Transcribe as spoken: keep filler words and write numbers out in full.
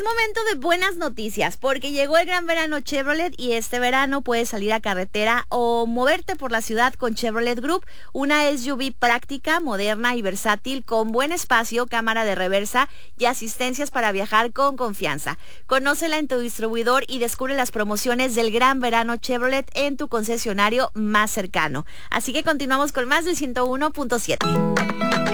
momento de buenas noticias, porque llegó el gran verano Chevrolet y este verano puedes salir a carretera o moverte por la ciudad con Chevrolet Group, una S U V práctica, moderna y versátil con buen espacio, cámara de reversa y asistencias para viajar con confianza. Conócela en tu distribuidor y descubre las promociones del gran verano Chevrolet en tu concesionario más cercano. Así que continuamos con más del ciento uno punto siete.